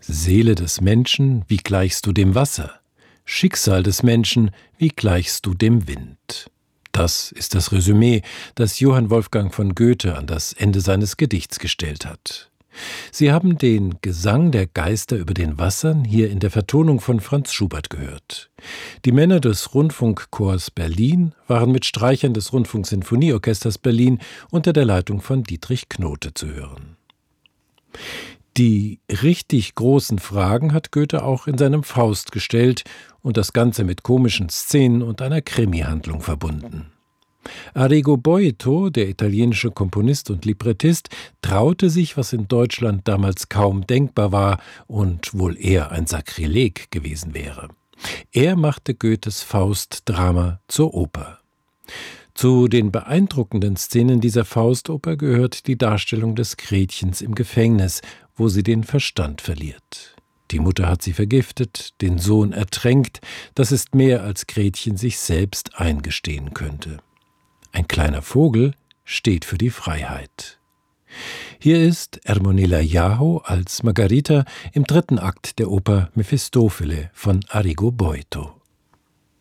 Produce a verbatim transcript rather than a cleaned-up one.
Seele des Menschen, wie gleichst du dem Wasser? Schicksal des Menschen, wie gleichst du dem Wind? Das ist das Resümee, das Johann Wolfgang von Goethe an das Ende seines Gedichts gestellt hat. Sie haben den Gesang der Geister über den Wassern hier in der Vertonung von Franz Schubert gehört. Die Männer des Rundfunkchors Berlin waren mit Streichern des Rundfunksinfonieorchesters Berlin unter der Leitung von Dietrich Knote zu hören. Die richtig großen Fragen hat Goethe auch in seinem Faust gestellt und das Ganze mit komischen Szenen und einer Krimi-Handlung verbunden. Arrigo Boito, der italienische Komponist und Librettist, traute sich, was in Deutschland damals kaum denkbar war und wohl eher ein Sakrileg gewesen wäre. Er machte Goethes Faust-Drama zur Oper. Zu den beeindruckenden Szenen dieser Faustoper gehört die Darstellung des Gretchens im Gefängnis, wo sie den Verstand verliert. Die Mutter hat sie vergiftet, den Sohn ertränkt, das ist mehr, als Gretchen sich selbst eingestehen könnte. Ein kleiner Vogel steht für die Freiheit. Hier ist Ermonela Yaho als Margarita im dritten Akt der Oper Mefistofele von Arrigo Boito.